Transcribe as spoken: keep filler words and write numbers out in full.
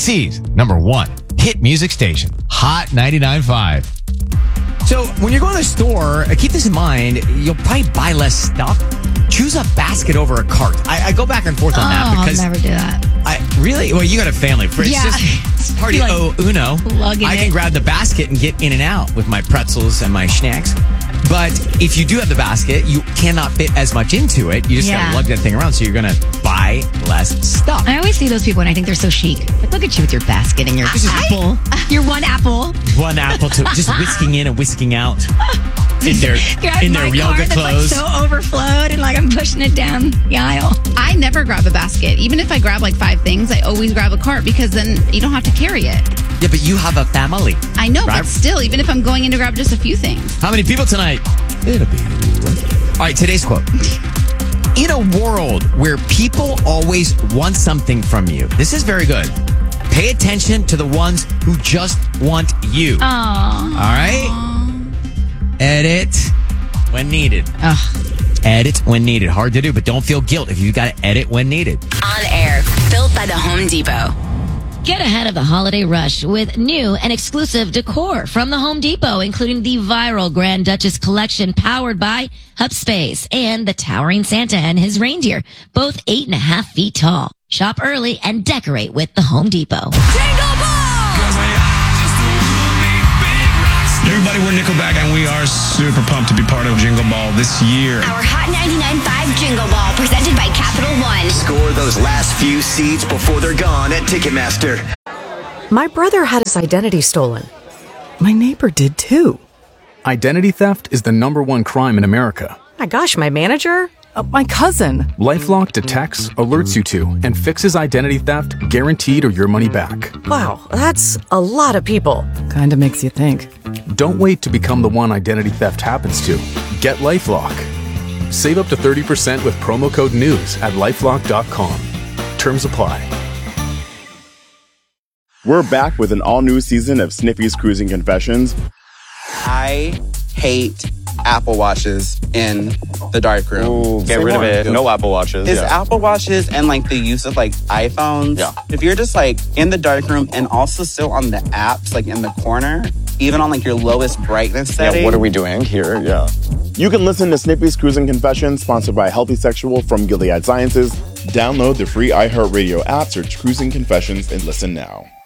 C's number one hit music station, Hot ninety-nine point five. So when you're going to the store, keep this in mind, you'll probably buy less stuff. Choose a basket over a cart. I, I go back and forth on oh, that because I'll never do that. I really, well, you got a family. For it's Yeah. just party Like, oh uno. lugging I it. can grab the basket and get in and out with my pretzels and my snacks. But if you do have the basket, you cannot fit as much into it. You just Yeah. gotta lug that thing around, so you're gonna buy less stuff. I always see those people and I think they're so chic. Like, look at you with your basket and your apple. Your one apple. One apple to just whisking in and whisking out in their You're in their my yoga car that's clothes. like so overflowed and like I'm pushing it down the aisle. I never grab a basket. Even if I grab like five things, I always grab a cart because then you don't have to carry it. Yeah, but you have a family. I know, Right. but still, even if I'm going in to grab just a few things. How many people tonight? It'll be. All right, today's quote. In a world where people always want something from you, this is very good. Pay attention to the ones who just want you. Aww. All right? Edit when needed. Ugh. Edit when needed. Hard to do, but don't feel guilt if you got to edit when needed. On air, built by the Home Depot. Get ahead of the holiday rush with new and exclusive decor from the Home Depot, including the viral Grand Duchess collection powered by HubSpace and the towering Santa and his reindeer, both eight and a half feet tall. Shop early and decorate with the Home Depot. Jingle Ball! Everybody, we're Nickelback, and we are super pumped to be part of Jingle Ball this year. Our Hot ninety-nine point five Jingle Ball, presented by Capital One. Score those last few seats before they're gone at Ticketmaster. My brother had his identity stolen. My neighbor did too. Identity theft is the number one crime in America. My gosh, my manager? Uh, my cousin. LifeLock detects, alerts you to, and fixes identity theft guaranteed or your money back. Wow, that's a lot of people. Kinda makes you think. Don't wait to become the one identity theft happens to. Get LifeLock. Save up to thirty percent with promo code NEWS at lifelock dot com. Terms apply. We're back with an all-new season of Sniffy's Cruising Confessions. I hate Apple Watches in the darkroom. Ooh, get rid of it. No Apple Watches. It's yeah. Apple Watches and like the use of like iPhones. Yeah. If you're just like in the darkroom and also still on the apps, like in the corner, even on like your lowest brightness setting. Yeah, what are we doing here? Yeah. You can listen to Snippy's Cruising Confessions, sponsored by Healthy Sexual from Gilead Sciences. Download the free iHeartRadio app, search Cruising Confessions, and listen now.